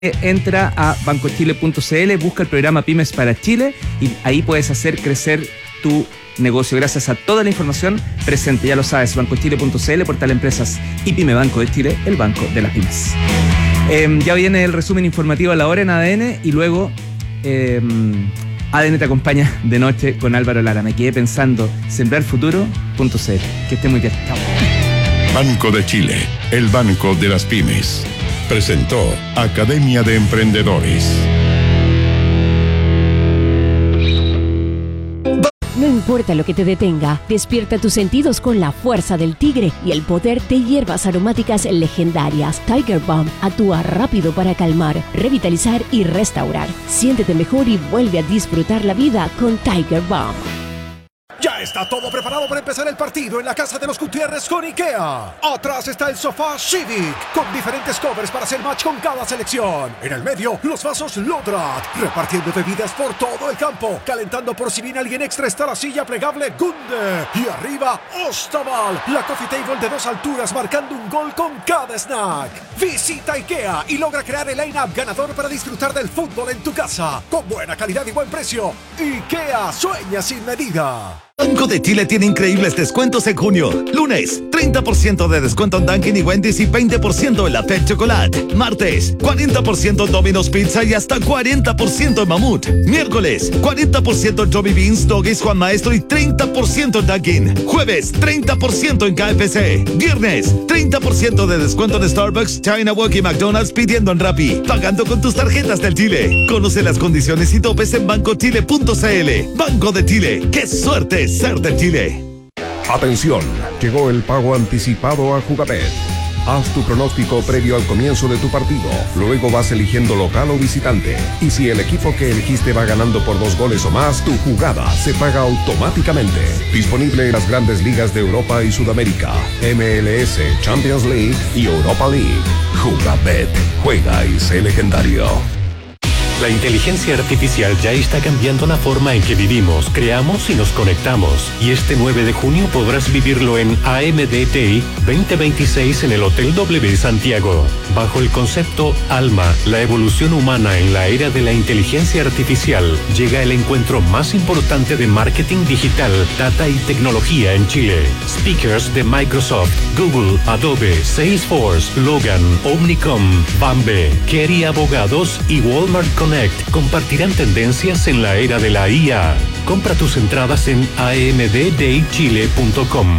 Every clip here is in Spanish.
entra a bancochile.cl, busca el programa Pymes para Chile y ahí puedes hacer crecer tu negocio gracias a toda la información presente. Ya lo sabes, bancochile.cl, portal de empresas y Pyme Banco de Chile, el banco de las pymes. Ya viene el resumen informativo a la hora en ADN y luego ADN te acompaña de noche con Álvaro Lara. Me quedé pensando, sembrarfuturo.cl. Que esté muy bien. Chao. Banco de Chile, el banco de las pymes. Presentó Academia de Emprendedores. No importa lo que te detenga, despierta tus sentidos con la fuerza del tigre y el poder de hierbas aromáticas legendarias. Tiger Balm actúa rápido para calmar, revitalizar y restaurar. Siéntete mejor y vuelve a disfrutar la vida con Tiger Balm. Ya está todo preparado para empezar el partido en la casa de los Gutiérrez con IKEA. Atrás está el sofá Civic, con diferentes covers para hacer match con cada selección. En el medio, los vasos Lodrat, repartiendo bebidas por todo el campo. Calentando por si viene alguien extra está la silla plegable Gunde. Y arriba, Ostaval, la coffee table de 2 alturas, marcando un gol con cada snack. Visita IKEA y logra crear el line-up ganador para disfrutar del fútbol en tu casa. Con buena calidad y buen precio. IKEA, sueña sin medida. Banco de Chile tiene increíbles descuentos en junio. Lunes, 30% de descuento en Dunkin' y Wendy's y 20% en la Pet Chocolate. Martes, 40% en Domino's Pizza y hasta 40% en Mamut. Miércoles, 40% en Joby Beans, Doggies, Juan Maestro y 30% en Dunkin'. Jueves, 30% en KFC. Viernes, 30% de descuento en Starbucks, China Walk y McDonald's pidiendo en Rappi. Pagando con tus tarjetas del Chile. Conoce las condiciones y topes en bancochile.cl. Banco de Chile. ¡Qué suerte ser de Chile! Atención, llegó el pago anticipado a Jugabet. Haz tu pronóstico previo al comienzo de tu partido. Luego vas eligiendo local o visitante. Y si el equipo que elegiste va ganando por 2 goles o más, tu jugada se paga automáticamente. Disponible en las grandes ligas de Europa y Sudamérica, MLS, Champions League y Europa League. Jugabet. Juega y sé legendario. La inteligencia artificial ya está cambiando la forma en que vivimos, creamos y nos conectamos. Y este 9 de junio podrás vivirlo en AMDTI 2026 en el Hotel W Santiago. Bajo el concepto Alma, la evolución humana en la era de la inteligencia artificial, llega el encuentro más importante de marketing digital, data y tecnología en Chile. Speakers de Microsoft, Google, Adobe, Salesforce, Logan, Omnicom, Bambe, Kerry Abogados y Walmart Connect compartirán tendencias en la era de la IA. Compra tus entradas en amddaychile.com.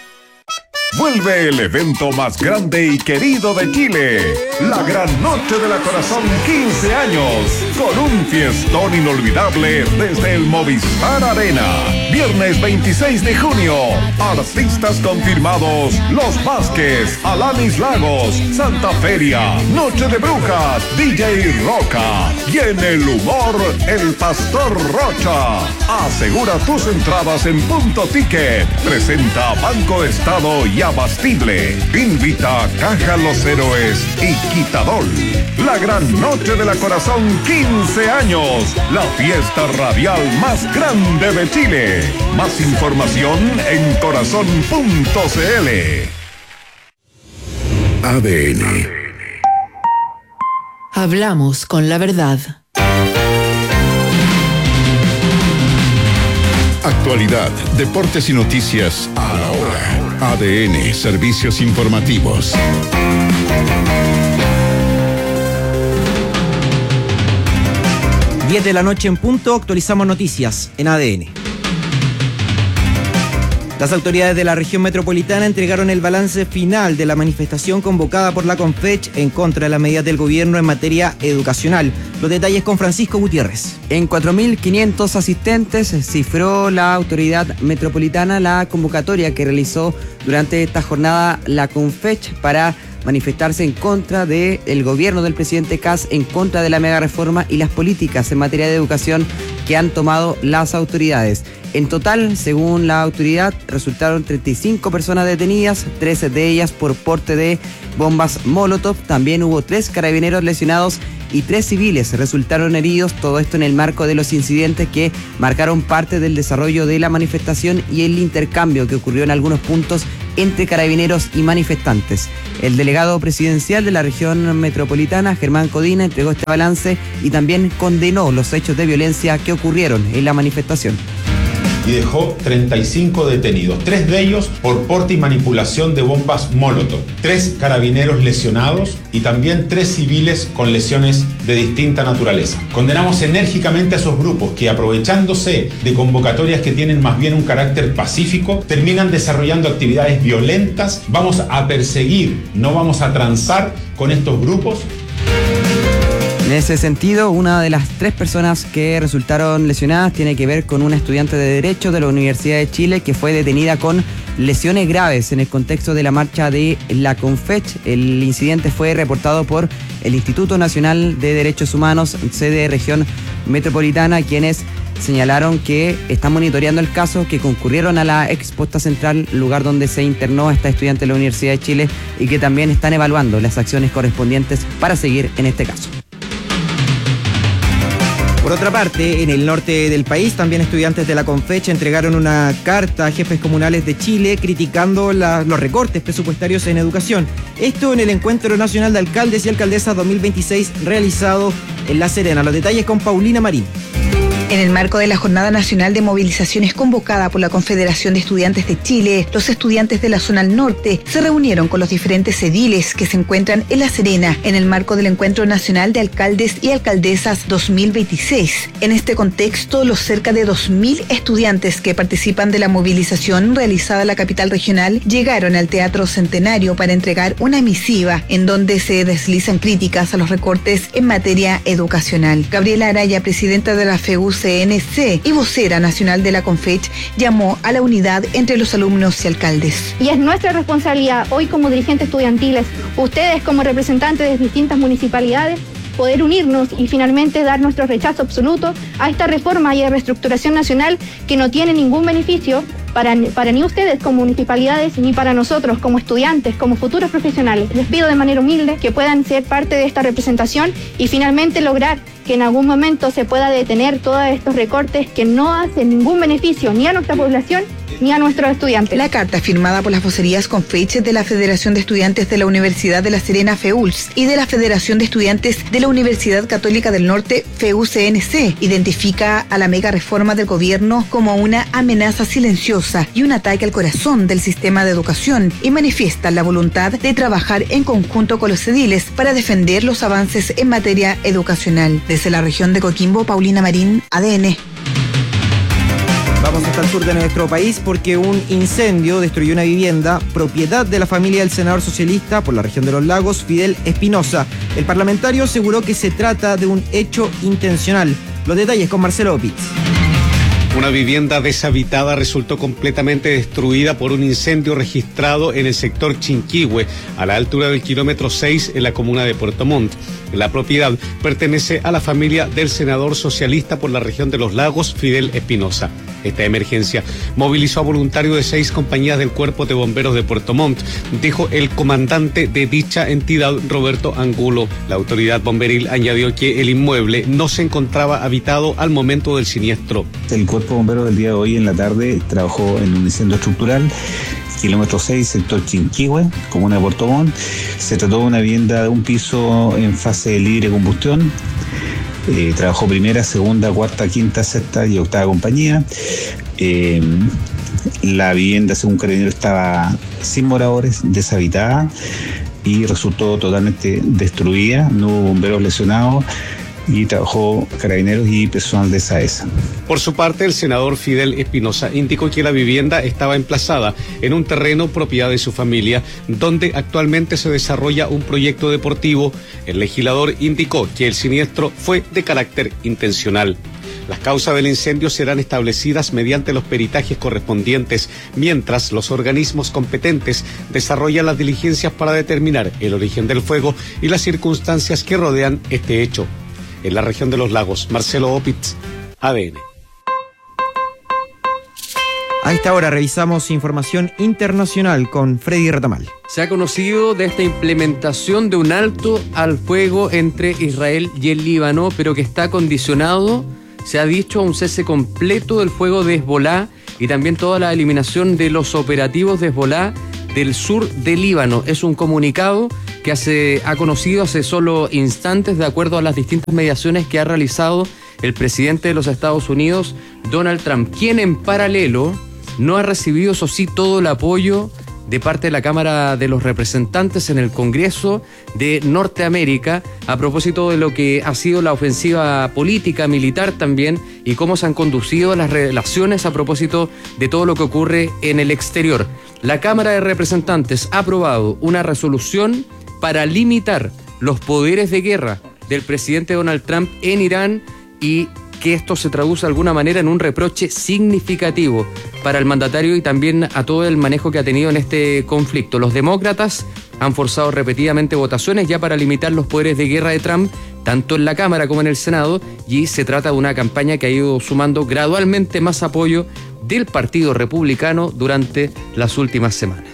Vuelve el evento más grande y querido de Chile, la Gran Noche de la Corazón 15 años, con un fiestón inolvidable desde el Movistar Arena. Viernes 26 de junio, artistas confirmados: Los Vázquez, Alanis Lagos, Santa Feria, Noche de Brujas, DJ Roca y en el humor, el Pastor Rocha. Asegura tus entradas en Punto Ticket. Presenta Banco Estado y Abastible. Invita Caja Los Héroes y Quitadol. La Gran Noche de la Corazón 15 años. La fiesta radial más grande de Chile. Más información en corazón.cl. ADN. Hablamos con la verdad. Actualidad, deportes y noticias a la hora. ADN, servicios informativos. Diez de la noche en punto, actualizamos noticias en ADN. Las autoridades de la región metropolitana entregaron el balance final de la manifestación convocada por la Confech en contra de las medidas del gobierno en materia educacional. Los detalles con Francisco Gutiérrez. En 4.500 asistentes cifró la autoridad metropolitana la convocatoria que realizó durante esta jornada la Confech para manifestarse en contra del gobierno del presidente Kast, en contra de la mega reforma y las políticas en materia de educación que han tomado las autoridades. En total, según la autoridad, resultaron 35 personas detenidas, 13 de ellas por porte de bombas Molotov. También hubo 3 carabineros lesionados y 3 civiles resultaron heridos. Todo esto en el marco de los incidentes que marcaron parte del desarrollo de la manifestación y el intercambio que ocurrió en algunos puntos entre carabineros y manifestantes. El delegado presidencial de la región metropolitana, Germán Codina, entregó este balance y también condenó los hechos de violencia que ocurrieron en la manifestación. Y dejó 35 detenidos, 3 de ellos por porte y manipulación de bombas Molotov, 3 carabineros lesionados y también 3 civiles con lesiones de distinta naturaleza. Condenamos enérgicamente a esos grupos que, aprovechándose de convocatorias que tienen más bien un carácter pacífico, terminan desarrollando actividades violentas. Vamos a perseguir, no vamos a transar con estos grupos. En ese sentido, una de las 3 personas que resultaron lesionadas tiene que ver con una estudiante de Derecho de la Universidad de Chile que fue detenida con lesiones graves en el contexto de la marcha de la Confech. El incidente fue reportado por el Instituto Nacional de Derechos Humanos, sede región metropolitana, quienes señalaron que están monitoreando el caso, que concurrieron a la exposta central, lugar donde se internó esta estudiante de la Universidad de Chile, y que también están evaluando las acciones correspondientes para seguir en este caso. Por otra parte, en el norte del país, también estudiantes de la Confech entregaron una carta a jefes comunales de Chile criticando los recortes presupuestarios en educación. Esto en el Encuentro Nacional de Alcaldes y Alcaldesas 2026 realizado en La Serena. Los detalles con Paulina Marín. En el marco de la Jornada Nacional de Movilizaciones convocada por la Confederación de Estudiantes de Chile, los estudiantes de la zona al norte se reunieron con los diferentes ediles que se encuentran en La Serena en el marco del Encuentro Nacional de Alcaldes y Alcaldesas 2026. En este contexto, los cerca de 2.000 estudiantes que participan de la movilización realizada en la capital regional llegaron al Teatro Centenario para entregar una misiva en donde se deslizan críticas a los recortes en materia educacional. Gabriela Araya, presidenta de la FEUCNC y vocera nacional de la Confech, llamó a la unidad entre los alumnos y alcaldes. Y es nuestra responsabilidad hoy como dirigentes estudiantiles, ustedes como representantes de distintas municipalidades, poder unirnos y finalmente dar nuestro rechazo absoluto a esta reforma y reestructuración nacional que no tiene ningún beneficio para ni ustedes como municipalidades, ni para nosotros como estudiantes, como futuros profesionales. Les pido de manera humilde que puedan ser parte de esta representación y finalmente lograr que en algún momento se pueda detener todos estos recortes que no hacen ningún beneficio ni a nuestra población ni a nuestros estudiantes. La carta, firmada por las vocerías Confech de la Federación de Estudiantes de la Universidad de La Serena, FEULS, y de la Federación de Estudiantes de la Universidad Católica del Norte, FEUCNC, identifica a la mega reforma del gobierno como una amenaza silenciosa y un ataque al corazón del sistema de educación, y manifiesta la voluntad de trabajar en conjunto con los ediles para defender los avances en materia educacional. Desde la región de Coquimbo, Paulina Marín, ADN. Vamos hasta el sur de nuestro país porque un incendio destruyó una vivienda propiedad de la familia del senador socialista por la región de los Lagos, Fidel Espinosa. El parlamentario aseguró que se trata de un hecho intencional. Los detalles con Marcelo Opitz. Una vivienda deshabitada resultó completamente destruida por un incendio registrado en el sector Chinquihue, a la altura del kilómetro 6 en la comuna de Puerto Montt. La propiedad pertenece a la familia del senador socialista por la región de los Lagos, Fidel Espinosa. Esta emergencia movilizó a voluntarios de 6 compañías del Cuerpo de Bomberos de Puerto Montt, dijo el comandante de dicha entidad, Roberto Angulo. La autoridad bomberil añadió que el inmueble no se encontraba habitado al momento del siniestro. El Cuerpo de Bomberos del día de hoy en la tarde trabajó en un incendio estructural, kilómetro 6, sector Chinquihue, comuna de Puerto Montt. Se trató de una vivienda de un piso en fase de libre combustión. Trabajó primera, segunda, cuarta, quinta, sexta y octava compañía. La vivienda, según Carabineros, estaba sin moradores, deshabitada y resultó totalmente destruida. No hubo bomberos lesionados y trabajó Carabineros y personal de SAESA. Por su parte, el senador Fidel Espinosa indicó que la vivienda estaba emplazada en un terreno propiedad de su familia, donde actualmente se desarrolla un proyecto deportivo. El legislador indicó que el siniestro fue de carácter intencional. Las causas del incendio serán establecidas mediante los peritajes correspondientes, mientras los organismos competentes desarrollan las diligencias para determinar el origen del fuego y las circunstancias que rodean este hecho. En la región de los Lagos, Marcelo Opitz, ADN. A esta hora revisamos información internacional con Freddy Retamal. Se ha conocido de esta implementación de un alto al fuego entre Israel y el Líbano, pero que está condicionado, se ha dicho, a un cese completo del fuego de Hezbolá y también toda la eliminación de los operativos de Hezbolá del sur del Líbano. Es un comunicado que ha conocido hace solo instantes, de acuerdo a las distintas mediaciones que ha realizado el presidente de los Estados Unidos, Donald Trump, quien en paralelo no ha recibido, eso sí, todo el apoyo de parte de la Cámara de los Representantes en el Congreso de Norteamérica, a propósito de lo que ha sido la ofensiva política, militar también, y cómo se han conducido las relaciones a propósito de todo lo que ocurre en el exterior. La Cámara de Representantes ha aprobado una resolución para limitar los poderes de guerra del presidente Donald Trump en Irán, y que esto se traduce de alguna manera en un reproche significativo para el mandatario y también a todo el manejo que ha tenido en este conflicto. Los demócratas han forzado repetidamente votaciones ya para limitar los poderes de guerra de Trump, tanto en la Cámara como en el Senado, y se trata de una campaña que ha ido sumando gradualmente más apoyo del Partido Republicano durante las últimas semanas.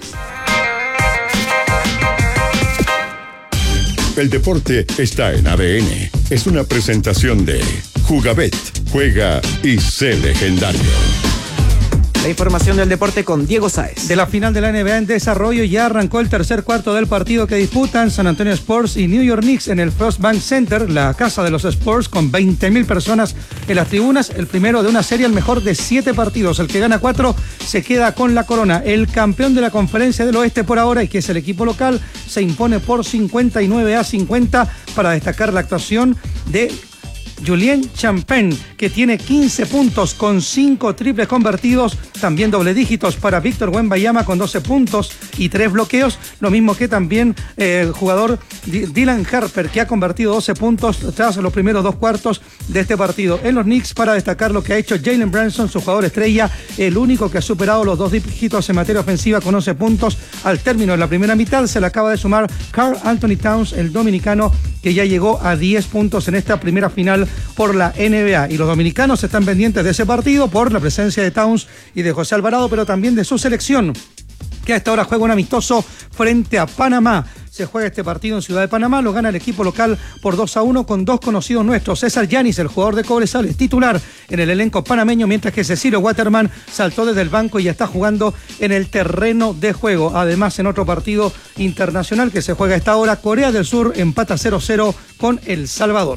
El deporte está en ADN. Es una presentación de Jugabet. Juega y sé legendario. La información del deporte con Diego Sáez. De la final de la NBA en desarrollo ya arrancó el tercer cuarto del partido que disputan San Antonio Spurs y New York Knicks en el First Bank Center, la casa de los Spurs, con 20.000 personas en las tribunas. El primero de una serie, el mejor de 7 partidos. El que gana 4 se queda con la corona. El campeón de la Conferencia del Oeste por ahora, y que es el equipo local, se impone por 59-50, para destacar la actuación de Julien Champagne, que tiene 15 puntos con 5 triples convertidos, también doble dígitos para Víctor Wembanyama con 12 puntos y 3 bloqueos, lo mismo que también el jugador Dylan Harper, que ha convertido 12 puntos tras los primeros 2 cuartos de este partido. En los Knicks, para destacar lo que ha hecho Jalen Brunson, su jugador estrella, el único que ha superado los 2 dígitos en materia ofensiva con 11 puntos al término de la primera mitad. Se le acaba de sumar Karl Anthony Towns, el dominicano, que ya llegó a 10 puntos en esta primera final por la NBA, y los dominicanos están pendientes de ese partido por la presencia de Towns y de José Alvarado, pero también de su selección, que a esta hora juega un amistoso frente a Panamá. Se juega este partido en Ciudad de Panamá, lo gana el equipo local por 2-1 con 2 conocidos nuestros. César Yanis, el jugador de Cobresal, es titular en el elenco panameño, mientras que Cecilio Waterman saltó desde el banco y ya está jugando en el terreno de juego. Además, en otro partido internacional que se juega a esta hora, Corea del Sur empata 0-0 con El Salvador.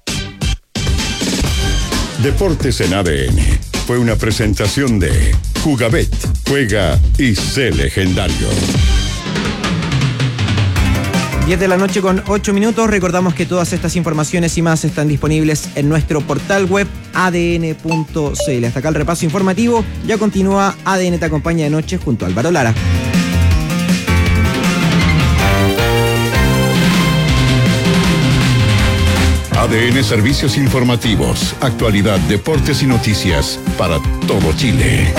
Deportes en ADN fue una presentación de Jugabet. Juega y sé legendario. 10 de la noche con 8 minutos. Recordamos que todas estas informaciones y más están disponibles en nuestro portal web adn.cl. Hasta acá el repaso informativo. Ya continúa ADN Te Acompaña de Noche junto a Álvaro Lara. ADN Servicios Informativos, actualidad, deportes y noticias para todo Chile.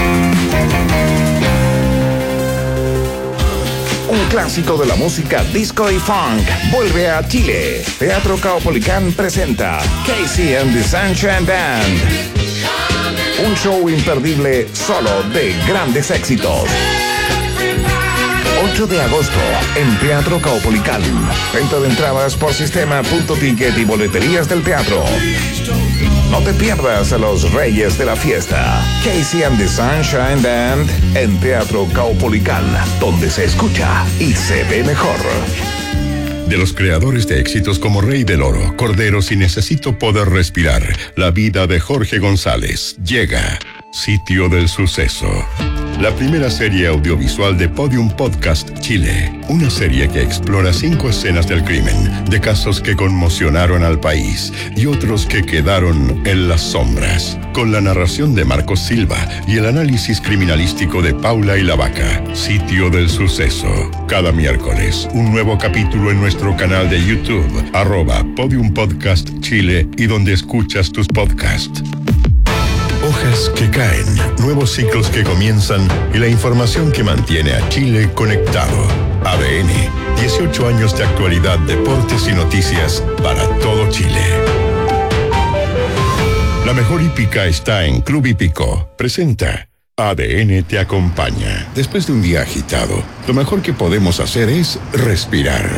Un clásico de la música disco y funk vuelve a Chile. Teatro Caupolicán presenta Casey and the Sunshine Band. Un show imperdible solo de grandes éxitos. 8 de agosto en Teatro Caupolicán. Venta de entradas por sistema.ticket y boleterías del teatro. No te pierdas a los reyes de la fiesta. Casey and the Sunshine Band en Teatro Caupolicán, donde se escucha y se ve mejor. De los creadores de éxitos como Rey del Oro, Corderos y Necesito Poder Respirar, la vida de Jorge González, llega Sitio del Suceso. La primera serie audiovisual de Podium Podcast Chile. Una serie que explora 5 escenas del crimen, de casos que conmocionaron al país y otros que quedaron en las sombras. Con la narración de Marcos Silva y el análisis criminalístico de Paula y la Vaca. Sitio del Suceso. Cada miércoles, un nuevo capítulo en nuestro canal de YouTube, @Podium Podcast Chile, y donde escuchas tus podcasts. Hojas que caen, nuevos ciclos que comienzan y la información que mantiene a Chile conectado. ADN, 18 años de actualidad, deportes y noticias para todo Chile. La mejor hípica está en Club Hípico. Presenta ADN Te Acompaña. Después de un día agitado, lo mejor que podemos hacer es respirar.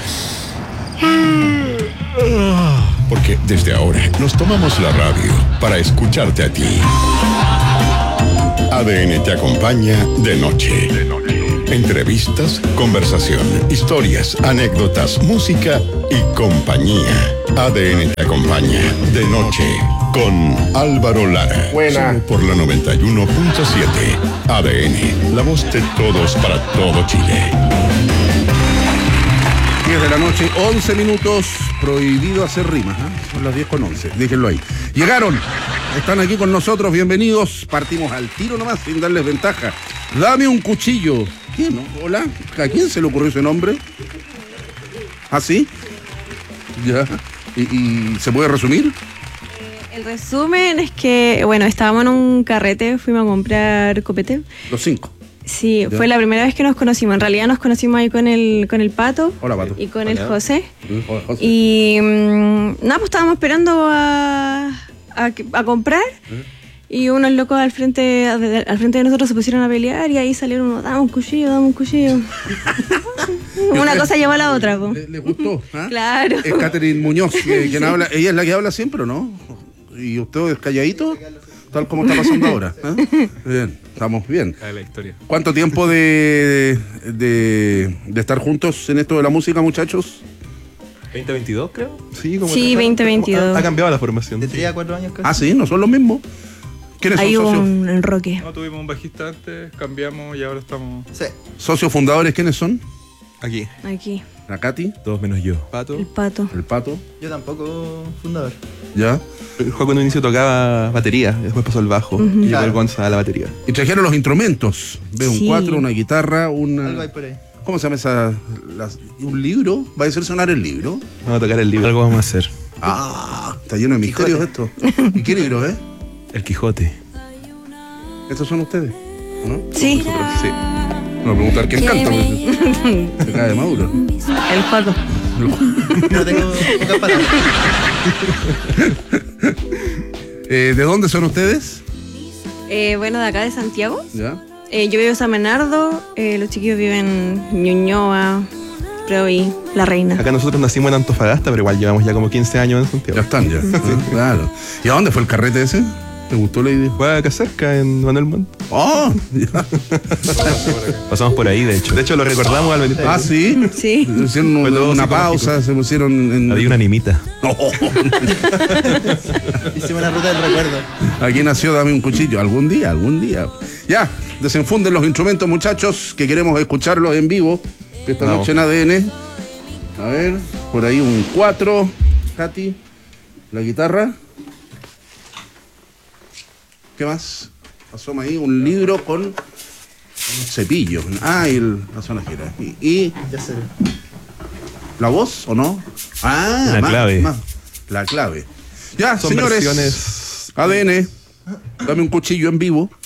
Porque desde ahora nos tomamos la radio para escucharte a ti. ADN Te Acompaña de noche. Entrevistas, conversación, historias, anécdotas, música y compañía. ADN te acompaña de noche con Álvaro Lara. Buena. Solo por la 91.7. ADN, la voz de todos para todo Chile. 10 de la noche, 11 minutos, prohibido hacer rimas, ¿eh? Son las 10:11, déjenlo ahí. Llegaron, están aquí con nosotros, bienvenidos. Partimos al tiro nomás, sin darles ventaja. Dame un cuchillo. ¿Quién, no? Hola, ¿a quién se le ocurrió ese nombre? ¿Ah, sí? Ya. ¿Y se puede resumir? El resumen es que, bueno, estábamos en un carrete, fuimos a comprar copete. Los 5. Sí, Ya. fue la primera vez que nos conocimos. En realidad nos conocimos ahí con el Pato. Hola, Pato. Y con Hola. el José. Hola, José. Y nada, pues estábamos esperando a comprar. Y unos locos al frente de nosotros se pusieron a pelear y ahí salieron unos, dame un cuchillo, dame un cuchillo. Una cosa llevó a la otra, po. ¿Le gustó? ¿Ah? Claro. Es Catherine Muñoz, quien habla. Ella es la que habla siempre, ¿o no? ¿Y usted es calladito? Tal como está pasando ahora. ¿Eh? Bien, estamos bien. La historia. ¿Cuánto tiempo de estar juntos en esto de la música, muchachos? 2022, creo. Sí, 2022. Ha cambiado la formación. De 3 a 4 años casi. Ah, sí, no son los mismos. ¿Quiénes Ahí son hubo socios? un enroque. No, tuvimos un bajista antes, cambiamos y ahora estamos... Sí. ¿Socios fundadores quiénes son? Aquí. Aquí. ¿La Katy? Todos menos yo. Pato. El Pato. ¿El Pato? Yo tampoco fundador. ¿Ya? El Juan cuando inicio tocaba batería, después pasó el bajo y llegó Claro. el Gonza a la batería. Y trajeron los instrumentos. Veo un Sí. 4, una guitarra, una... Algo hay por ahí. ¿Cómo se llama esa? ¿Un libro? ¿Va a hacer sonar el libro? Vamos a tocar el libro. Algo vamos a hacer. Ah, está lleno de misterios esto. ¿Y qué libro, eh? El Quijote. ¿Estos son ustedes? ¿No? Sí. Nosotros, sí. No, preguntar quién canta. Porque se cae de Maduro. El Pato. No tengo pocas palabras. ¿De dónde son ustedes? Bueno, de acá de Santiago. ¿Ya? Yo vivo en San Bernardo, los chiquillos viven en Ñuñoa, Provi, La Reina. Acá nosotros nacimos en Antofagasta, pero igual llevamos ya como 15 años en Santiago. Ya están, ya. Sí, claro. ¿Y a dónde fue el carrete ese? ¿Te gustó la idea? Fue acá cerca, en Manuel Montt. ¡Oh! Ya. Pasamos por ahí, de hecho. De hecho, lo recordamos al venir. Ah, ¿sí? Sí. Hicieron Fue todo una psicológico. pausa, se pusieron en... Había una nimita. Hicimos una ruta del recuerdo. Aquí nació Dame un cuchillo. Algún día, algún día. Ya, desenfunden los instrumentos, muchachos, que queremos escucharlos en vivo esta Vamos. noche en ADN. A ver, por ahí un 4. Katy, la guitarra. ¿Qué más? Asoma ahí un libro con un cepillo. Ah, y la sonajera. Y Ya sé. la voz, ¿o no? Ah, La clave. La clave. Ya, Son señores. versiones. ADN. Dame un cuchillo en vivo.